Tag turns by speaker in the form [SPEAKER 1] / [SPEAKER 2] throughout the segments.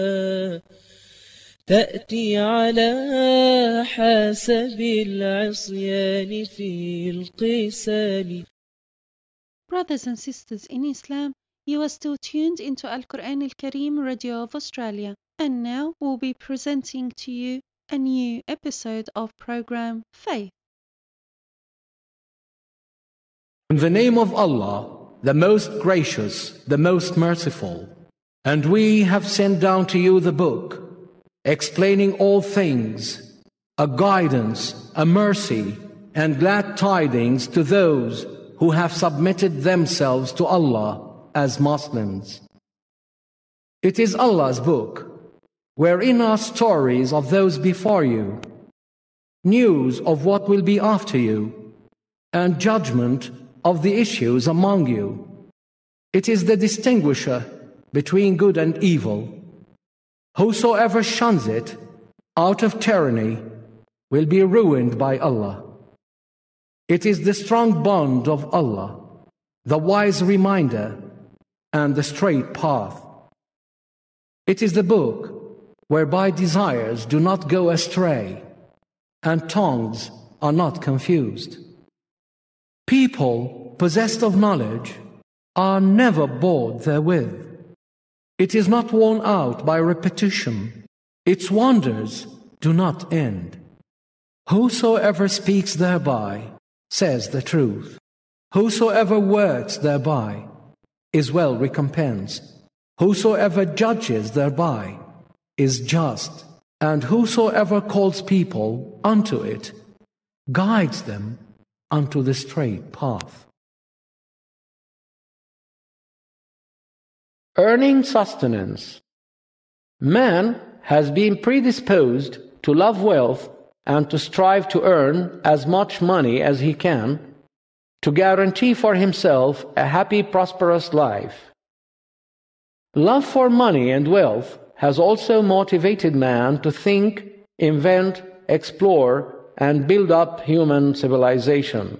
[SPEAKER 1] تأتي على حسب العصيان في القسام.
[SPEAKER 2] Brothers and sisters in Islam, you are still tuned into Al-Quran Al-Kareem Radio of Australia, and now we'll be presenting to you a new episode of program Faith.
[SPEAKER 3] In the name of Allah, the most gracious, the most merciful. And we have sent down to you the book, explaining all things, a guidance, a mercy, and glad tidings to those who have submitted themselves to Allah as Muslims. It is Allah's book, wherein are stories of those before you, news of what will be after you, and judgment of the issues among you. It is the distinguisher between good and evil. Whosoever shuns it out of tyranny will be ruined by Allah. It is the strong bond of Allah, the wise reminder, and the straight path. It is the book whereby desires do not go astray, and tongues are not confused. People possessed of knowledge are never bored therewith. It is not worn out by repetition. Its wonders do not end. Whosoever speaks thereby says the truth. Whosoever works thereby is well recompensed. Whosoever judges thereby is just. And whosoever calls people unto it guides them unto the straight path. Earning sustenance. Man has been predisposed to love wealth and to strive to earn as much money as he can to guarantee for himself a happy, prosperous life. Love for money and wealth has also motivated man to think, invent, explore, and build up human civilization.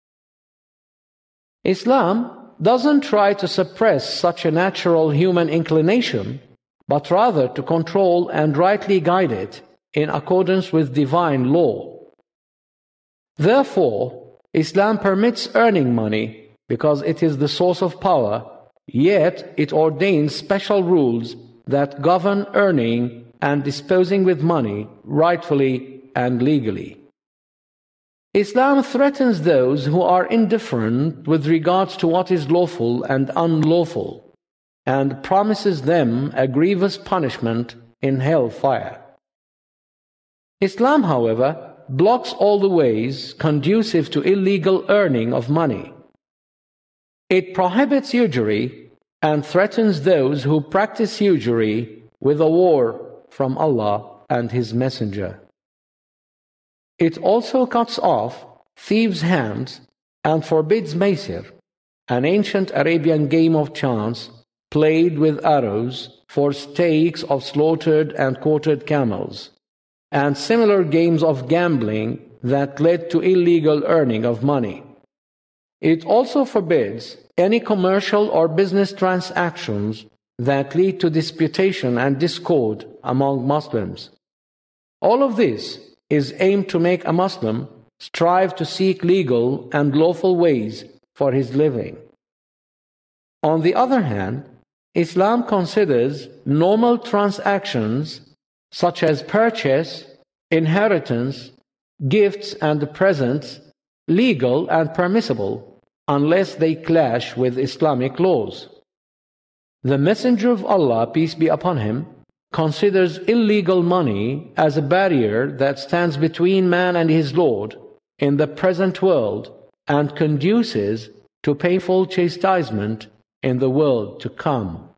[SPEAKER 3] Islam doesn't try to suppress such a natural human inclination, but rather to control and rightly guide it in accordance with divine law. Therefore, Islam permits earning money because it is the source of power, yet it ordains special rules that govern earning and disposing with money rightfully and legally. Islam threatens those who are indifferent with regards to what is lawful and unlawful, and promises them a grievous punishment in hellfire. Islam, however, blocks all the ways conducive to illegal earning of money. It prohibits usury and threatens those who practice usury with a war from Allah and His Messenger. It also cuts off thieves' hands and forbids maisir, an ancient Arabian game of chance played with arrows for stakes of slaughtered and quartered camels, and similar games of gambling that led to illegal earning of money. It also forbids any commercial or business transactions that lead to disputation and discord among Muslims. All of this is aimed to make a Muslim strive to seek legal and lawful ways for his living. On the other hand, Islam considers normal transactions such as purchase, inheritance, gifts and presents legal and permissible unless they clash with Islamic laws. The Messenger of Allah, peace be upon him, considers illegal money as a barrier that stands between man and his Lord in the present world and conduces to painful chastisement in the world to come.